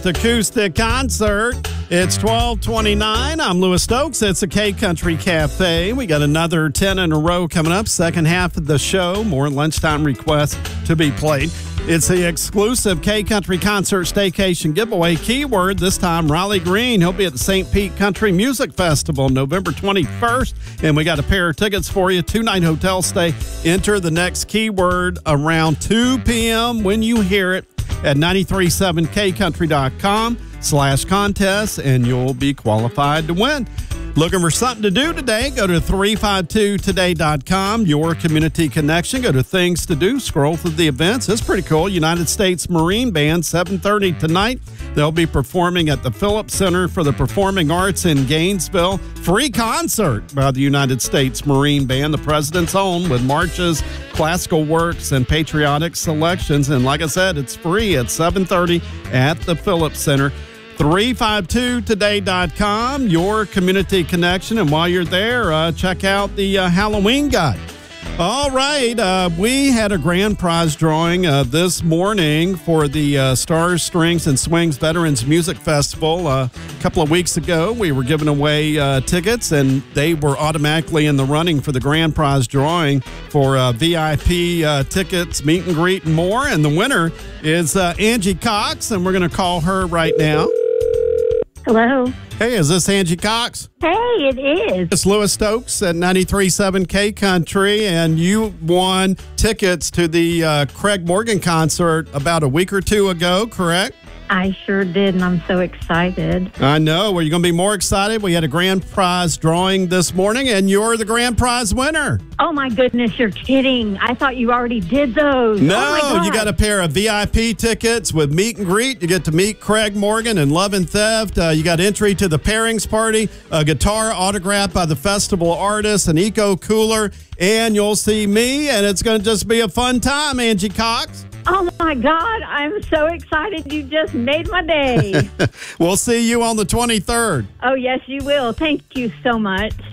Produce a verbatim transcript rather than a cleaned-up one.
Acoustic concert. It's twelve twenty-nine. I'm Lewis Stokes. It's a K Country Cafe. We got another ten in a row coming up. Second half of the show. More lunchtime requests to be played. It's the exclusive K Country Concert Staycation giveaway. Keyword this time, Riley Green. He'll be at the Saint Pete Country Music Festival November twenty-first. And we got a pair of tickets for you. Two-night hotel stay. Enter the next keyword around two p.m. when you hear it at nine three seven k country dot com slash contest, and you'll be qualified to win. Looking for something to do today? Go to three five two today dot com, your community connection. Go to things to do, scroll through the events. It's pretty cool. United States Marine Band, seven thirty tonight. They'll be performing at the Phillips Center for the Performing Arts in Gainesville. Free concert by the United States Marine Band, the President's Own, with marches, classical works, and patriotic selections. And like I said, it's free at seven thirty at the Phillips Center. three five two today dot com, your community connection. And while you're there, uh, check out the uh, Halloween guide. All right, uh, we had a grand prize drawing uh, this morning for the uh, Stars, Strings, and Swings Veterans Music Festival. Uh, a couple of weeks ago, we were giving away uh, tickets, and they were automatically in the running for the grand prize drawing for uh, V I P uh, tickets, meet and greet, and more. And the winner is uh, Angie Cox, and we're going to call her right now. Hello. Hey, is this Angie Cox? Hey, it is. It's Lewis Stokes at ninety-three point seven K Country, and you won tickets to the uh, Craig Morgan concert about a week or two ago, correct? I sure did, and I'm so excited. I know. Were you going to be more excited? We had a grand prize drawing this morning, and you're the grand prize winner. Oh, my goodness, you're kidding. I thought you already did those. No, oh my God. You got a pair of V I P tickets with meet and greet. You get to meet Craig Morgan and Love and Theft. Uh, you got entry to the pairings party, a guitar autographed by the festival artist, an eco cooler, and you'll see me, and it's going to just be a fun time, Angie Cox. Oh, my God. I'm so excited. You just made my day. We'll see you on the twenty-third. Oh, yes, you will. Thank you so much.